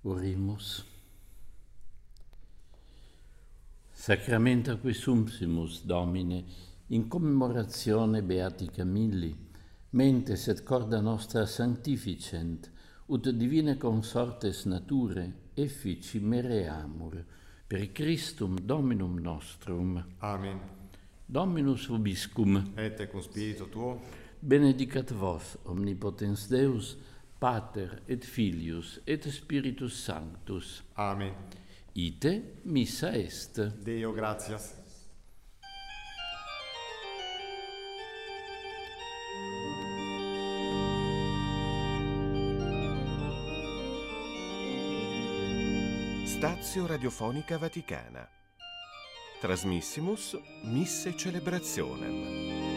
Orimus. Sacramenta quisumsimus, Domine, in commemorazione Beati Camilli, mentes et corda nostra sanctificent, ut divine consortes nature effici mereamur, per Christum Dominum nostrum. Amen. Dominus vobiscum. Et cum spiritu tuo. Benedicat vos, omnipotens Deus, Pater et Filius et Spiritus Sanctus. Amen. Ite missa est. Deo gratias. Stazio Radiofonica Vaticana. Trasmissimus Misse Celebrationem.